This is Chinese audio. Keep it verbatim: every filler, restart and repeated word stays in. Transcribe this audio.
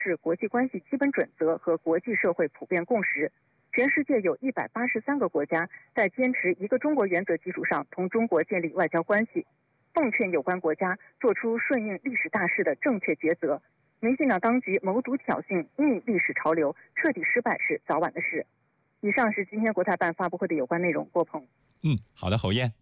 是国际关系基本准则和国际社会普遍共识。全世界有一百八十三个国家在坚持一个中国原则基础上同中国建立外交关系，奉劝有关国家做出顺应历史大势的正确抉择。民进党当局谋独挑衅、逆历史潮流，彻底失败是早晚的事。以上是今天国台办发布会的有关内容。郭鹏， 嗯，好的，侯燕。